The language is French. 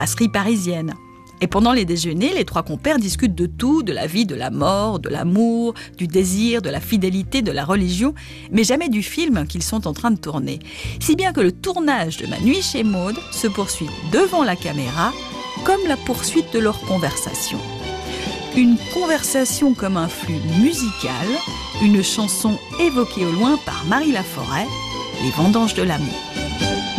brasserie parisienne. Et pendant les déjeuners, les trois compères discutent de tout, de la vie, de la mort, de l'amour, du désir, de la fidélité, de la religion, mais jamais du film qu'ils sont en train de tourner. Si bien que le tournage de Ma nuit chez Maud se poursuit devant la caméra, comme la poursuite de leur conversation. Une conversation comme un flux musical, une chanson évoquée au loin par Marie Laforêt, Les vendanges de l'amour.